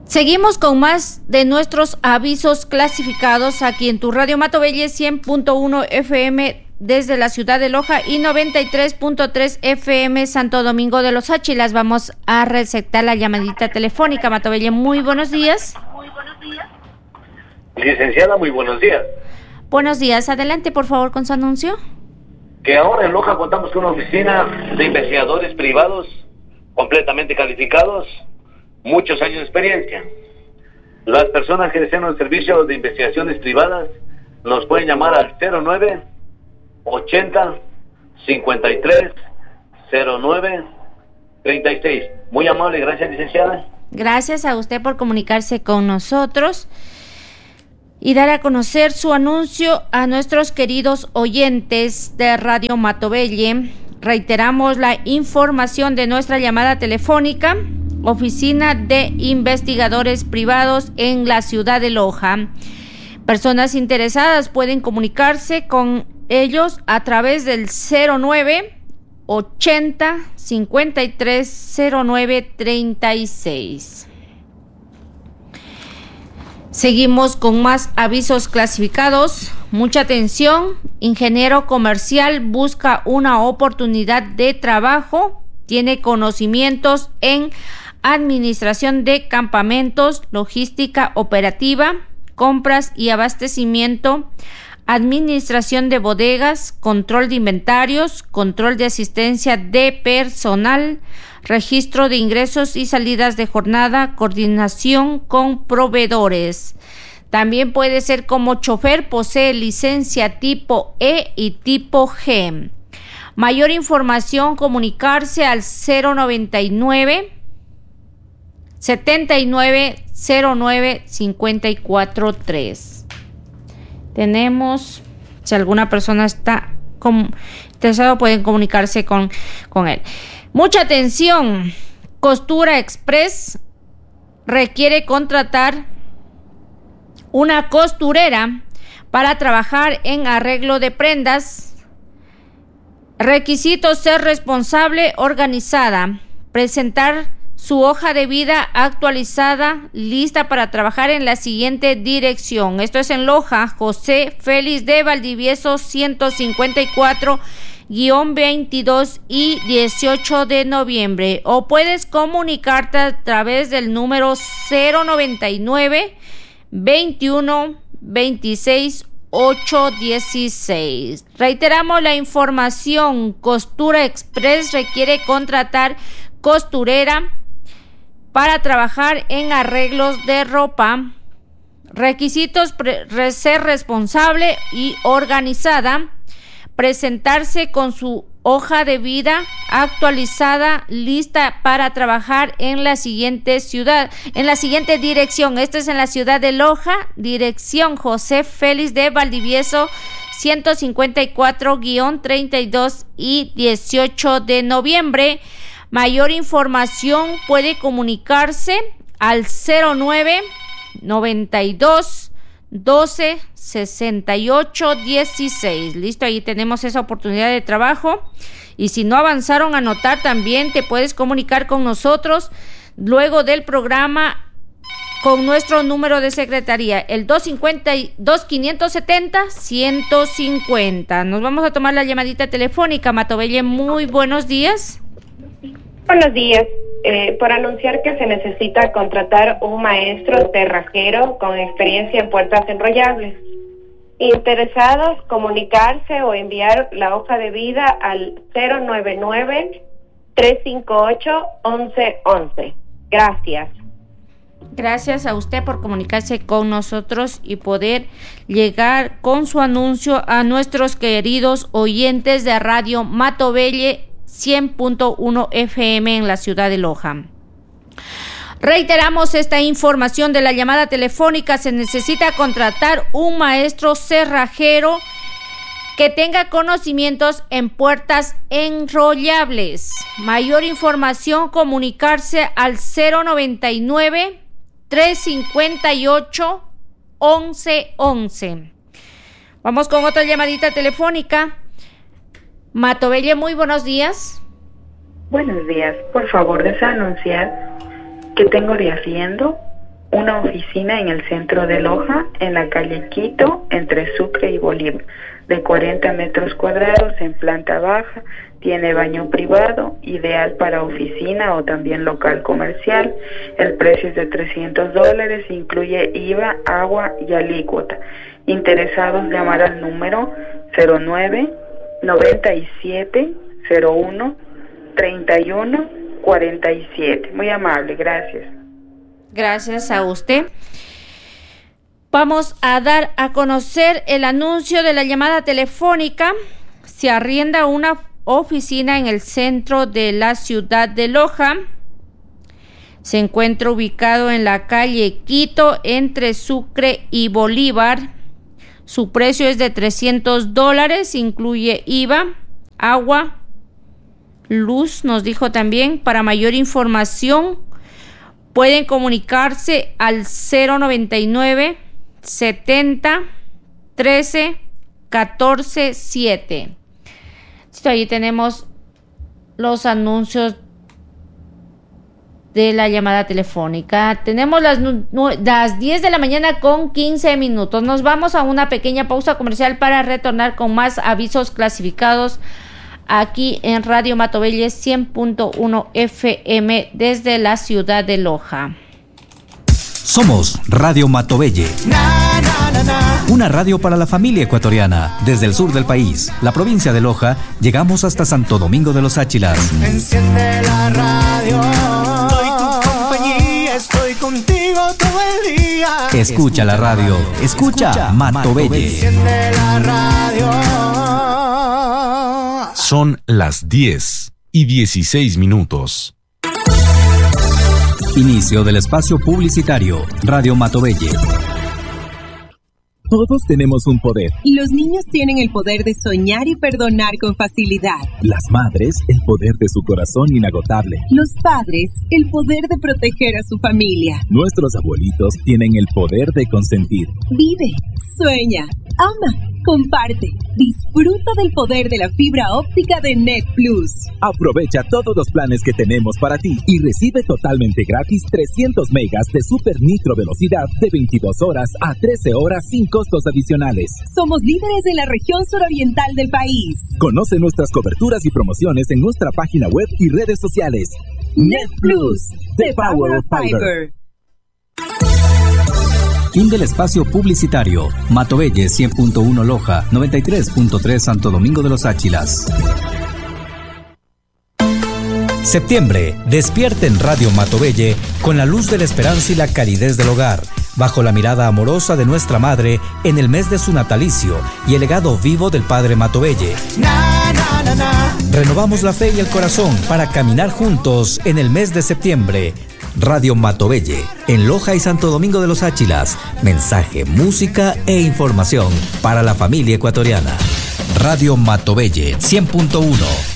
Seguimos con más de nuestros avisos clasificados aquí en tu Radio Matobelle 100.1 FM desde la ciudad de Loja y 93.3 FM Santo Domingo de los Áchilas. Vamos a receptar la llamadita telefónica. Matobelle, muy buenos días. Licenciada, muy buenos días. Buenos días, adelante por favor con su anuncio. Que ahora en Loja contamos con una oficina de investigadores privados completamente calificados, muchos años de experiencia. Las personas que desean un servicio de investigaciones privadas nos pueden llamar al 09 80 53 09 36. Muy amable, gracias, licenciada. Gracias a usted por comunicarse con nosotros y dar a conocer su anuncio a nuestros queridos oyentes de Radio Matobelle. Reiteramos la información de nuestra llamada telefónica, Oficina de Investigadores Privados en la ciudad de Loja. Personas interesadas pueden comunicarse con ellos a través del 09 80 53 09 36. Seguimos con más avisos clasificados. Mucha atención, ingeniero comercial busca una oportunidad de trabajo, tiene conocimientos en administración de campamentos, logística operativa, compras y abastecimiento, administración de bodegas, control de inventarios, control de asistencia de personal, registro de ingresos y salidas de jornada, coordinación con proveedores. También puede ser como chofer, posee licencia tipo E y tipo G. Mayor información, comunicarse al 099 79 09 543. Tenemos, si alguna persona está interesado, pueden comunicarse con él. Mucha atención, Costura Express requiere contratar una costurera para trabajar en arreglo de prendas. Requisitos: ser responsable, organizada, presentar su hoja de vida actualizada, lista para trabajar en la siguiente dirección. Esto es en Loja, José Félix de Valdivieso 154-22 y 18 de noviembre. O puedes comunicarte a través del número 099 21 26 816. Reiteramos la información: Costura Express requiere contratar costurera para trabajar en arreglos de ropa. Requisitos: ser responsable y organizada, presentarse con su hoja de vida actualizada, lista para trabajar en la siguiente dirección. Esto es en la ciudad de Loja, dirección José Félix de Valdivieso 154-32 y 18 de noviembre. Mayor información puede comunicarse al 09 92 12 68 16. Listo, ahí tenemos esa oportunidad de trabajo. Y si no avanzaron a anotar, también te puedes comunicar con nosotros luego del programa con nuestro número de secretaría, el 252-570-150. Nos vamos a tomar la llamadita telefónica. Matobelle, muy buenos días. Buenos días. Por anunciar que se necesita contratar un maestro cerrajero con experiencia en puertas enrollables. Interesados, comunicarse o enviar la hoja de vida al 099-358-1111. Gracias. Gracias a usted por comunicarse con nosotros y poder llegar con su anuncio a nuestros queridos oyentes de Radio Matobelle 100.1 FM en la ciudad de Loja. Reiteramos esta información de la llamada telefónica. Se necesita contratar un maestro cerrajero que tenga conocimientos en puertas enrollables. Mayor información, comunicarse al 099-358-1111. Vamos con otra llamadita telefónica. Matobelle, muy buenos días. Buenos días. Por favor, deseo anunciar que tengo de arriendo una oficina en el centro de Loja, en la calle Quito, entre Sucre y Bolívar, de 40 metros cuadrados en planta baja, tiene baño privado, ideal para oficina o también local comercial. El precio es de $300, incluye IVA, agua y alícuota. Interesados, llamar al número 09 97 01 31 47. Muy amable, gracias. Gracias a usted. Vamos a dar a conocer el anuncio de la llamada telefónica. Se arrienda una oficina en el centro de la ciudad de Loja. Se encuentra ubicado en la calle Quito, entre Sucre y Bolívar. Su precio es de $300, incluye IVA, agua, luz, nos dijo también. Para mayor información, pueden comunicarse al 099 70 13 14 7. Ahí tenemos los anuncios de la llamada telefónica. Tenemos las 10 de la mañana con 15 minutos. Nos vamos a una pequeña pausa comercial para retornar con más avisos clasificados aquí en Radio Matovelle 100.1 FM desde la ciudad de Loja. Somos Radio Matovelle, una radio para la familia ecuatoriana. Desde el sur del país, la provincia de Loja, llegamos hasta Santo Domingo de los Áchilas. Enciende la radio, soy tu compañía, estoy contigo todo el día. Escucha la radio, escucha Matovelle. Enciende la radio. Son las 10:16. Inicio del espacio publicitario. Radio Matovelle. Todos tenemos un poder. Los niños tienen el poder de soñar y perdonar con facilidad. Las madres, el poder de su corazón inagotable. Los padres, el poder de proteger a su familia. Nuestros abuelitos tienen el poder de consentir. Vive, sueña, ama, comparte. Disfruta del poder de la fibra óptica de Net Plus. Aprovecha todos los planes que tenemos para ti y recibe totalmente gratis 300 megas de super nitro velocidad de 22 horas a 13 horas sin costos adicionales. Somos líderes en la región suroriental del país. Conoce nuestras coberturas y promociones en nuestra página web y redes sociales. Net Plus, the power of fiber. Fin del espacio publicitario. Matovelle 100.1 Loja, 93.3 Santo Domingo de los Áchilas. Septiembre, despierta en Radio Matovelle con la luz de la esperanza y la calidez del hogar, bajo la mirada amorosa de nuestra madre en el mes de su natalicio y el legado vivo del padre Matovelle. Renovamos la fe y el corazón para caminar juntos en el mes de septiembre. Radio Matovelle, en Loja y Santo Domingo de los Áchilas. Mensaje, música e información para la familia ecuatoriana. Radio Matovelle 100.1